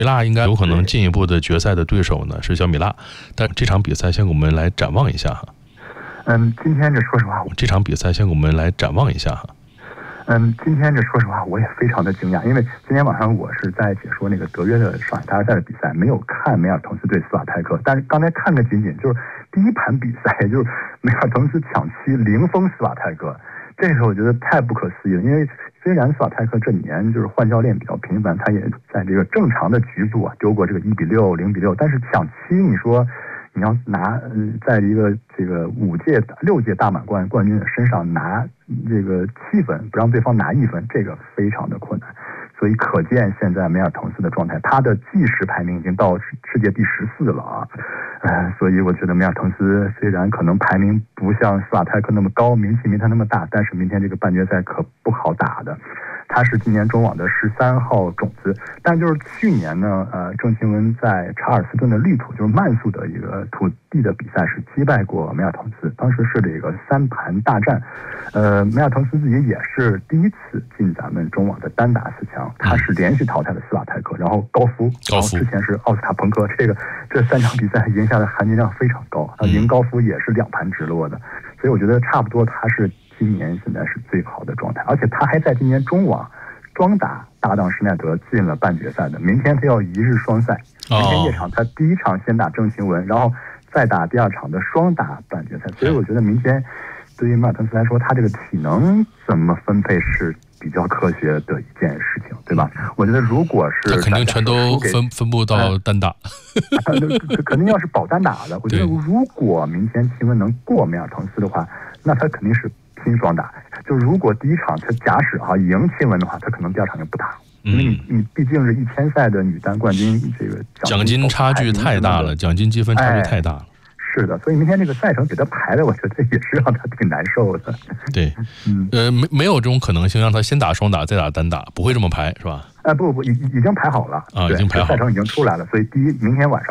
米拉应该有可能进一步的决赛的对手呢是小米拉，但这场比赛先给我们来展望一下哈。 今天这说实话， 这场比赛先给我们来展望一下哈。 今天这说实话我也非常的惊讶，因为今天晚上我是在解说那个德约的上海大师赛的比赛，没有看梅尔滕斯对斯瓦泰克，但是刚才看的仅仅就是第一盘比赛，就是梅尔滕斯抢七零封斯瓦泰克，这个我觉得太不可思议了。因为虽然斯瓦泰克这几年就是换教练比较频繁，他也在这个正常的局部丢过这个1-6、0-6，但是抢七，你说你要拿在一个这个6届大满贯冠军的身上拿这个7分，不让对方拿1分，这个非常的困难。所以可见现在梅尔滕斯的状态，他的计时排名已经到世界第14了啊。所以我觉得梅尔滕斯虽然可能排名不像斯瓦泰克那么高，名气没他那么大，但是明天这个半决赛可不好打的。他是今年中网的13号种子，但就是去年呢，郑钦文在查尔斯顿的绿土，就是慢速的一个土地的比赛是击败过梅尔滕斯，当时是这个3盘大战，梅尔滕斯自己也是第一次进咱们中网的单打4强，他是连续淘汰了斯瓦泰克，然后高夫，然后之前是奥斯卡彭科，这3场比赛赢下的含金量非常高，赢高夫也是2盘直落的，所以我觉得差不多他是今年现在是最好的状态，而且他还在今年中网双打搭档施耐德进了半决赛的，明天他要一日双赛，明天夜场他第一场先打郑钦文，然后再打第2场的双打半决赛，所以我觉得明天对于梅尔滕斯来说，他这个体能怎么分配是比较科学的一件事情，对吧？我觉得如果是他肯定全都分布到单打， 肯定要是保单打的。我觉得如果明天钦文能过梅尔滕斯的话，那他肯定是拼双打。就如果第一场他假使赢钦文的话，他可能第2场就不打，因为你毕竟是1000赛的女单冠军，这个奖金差距太大了，奖金积分差距太大了。 是的，所以明天这个赛程给他排的，我觉得也是让他挺难受的。 对，没有这种可能性让他先打双打再打单打，不会这么排是吧？ 不，已经排好了啊，已经排好了， 赛程已经出来了，所以明天晚上。